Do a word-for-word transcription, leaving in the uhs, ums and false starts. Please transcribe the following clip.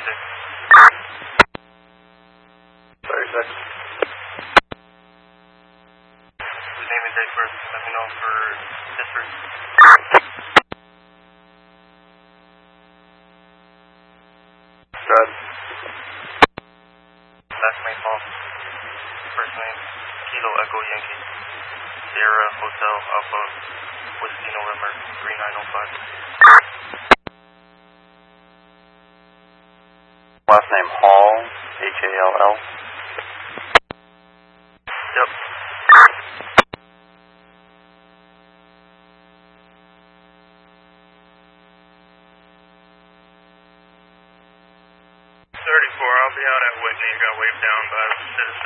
thirty-six. thirty-six. His name and date of birth. Let me know for history. Good. Last name Paul. First name Kilo Echo Yankee. Sierra Hotel Alpha Whiskey November three nine oh five. Last name Hall, H A L L. Yep. thirty-four, I'll be out at Whitney. Got waved down by the citizen.